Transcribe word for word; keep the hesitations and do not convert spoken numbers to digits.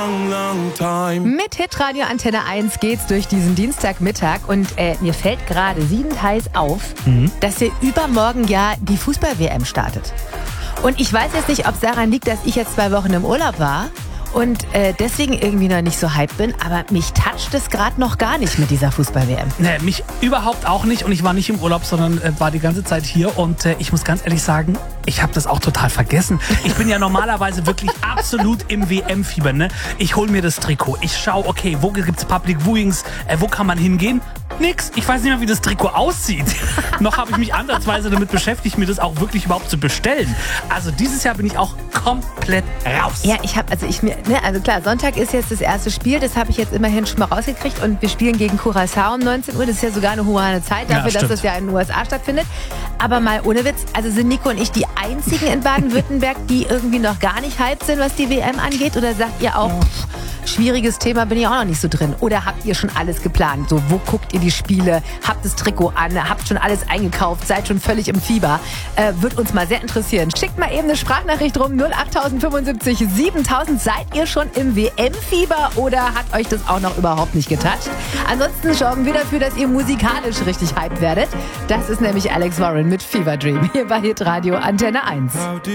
long, long time. Mit Hitradio Antenne eins geht's durch diesen Dienstagmittag und äh, mir fällt gerade siedend heiß auf, mhm. dass hier übermorgen ja die Fußball-W M startet. Und ich weiß jetzt nicht, ob es daran liegt, dass ich jetzt zwei Wochen im Urlaub war und äh, deswegen irgendwie noch nicht so hyped bin, aber mich toucht es gerade noch gar nicht mit dieser Fußball-W M. Nee, mich überhaupt auch nicht und ich war nicht im Urlaub, sondern äh, war die ganze Zeit hier und äh, ich muss ganz ehrlich sagen, ich habe das auch total vergessen. Ich bin ja normalerweise wirklich absolut im W M-Fieber, ne? Ich hol mir das Trikot, ich schaue, okay, wo gibt's Public Viewings, äh, wo kann man hingehen? Nix. Ich weiß nicht mehr, wie das Trikot aussieht. Noch habe ich mich ansatzweise damit beschäftigt, mir das auch wirklich überhaupt zu bestellen. Also dieses Jahr bin ich auch komplett raus. Ja, ich habe, also ich mir, ne, also klar, Sonntag ist jetzt das erste Spiel, das habe ich jetzt immerhin schon mal rausgekriegt und wir spielen gegen Curaçao um neunzehn Uhr. Das ist ja sogar eine humane Zeit dafür, ja, dass das ja in den U S A stattfindet. Aber mal ohne Witz, also sind Nico und ich die einzigen in Baden-Württemberg, die irgendwie noch gar nicht hyped sind, was die W M angeht? Oder sagt ihr auch, pff, schwieriges Thema, bin ich auch noch nicht so drin? Oder habt ihr schon alles geplant? So, wo guckt ihr die Spiele? Habt das Trikot an? Habt schon alles eingekauft? Seid schon völlig im Fieber? Äh, wird uns mal sehr interessieren. Schickt mal eben eine Sprachnachricht rum, null acht fünfundsiebzig siebentausend. Seid ihr schon im W M-Fieber oder hat euch das auch noch überhaupt nicht getoucht? Ansonsten sorgen wir dafür, dass ihr musikalisch richtig hyped werdet. Das ist nämlich Alex Warren mit Fever Dream hier bei Hitradio Antenne eins.